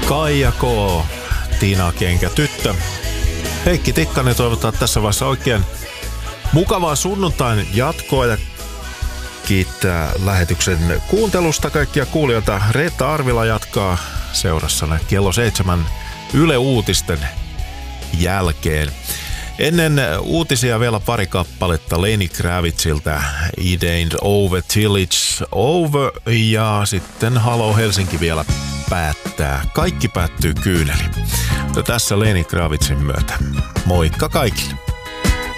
Kaija K, Tiina Kenkä tyttö. Heikki Tikkanen toivottaa tässä vaiheessa oikein mukavaa sunnuntain jatkoa ja kiittää lähetyksen kuuntelusta kaikkia kuulijoita. Reetta Arvila jatkaa seurassanne kello 7 Yle Uutisten jälkeen. Ennen uutisia vielä pari kappaletta Lenny Kravitzilta It Ain't Over Till It's Over ja sitten Halo Helsinki vielä päättää. Kaikki päättyy kyyneli. Mutta tässä Lenny Kravitzin myötä. Moikka kaikille!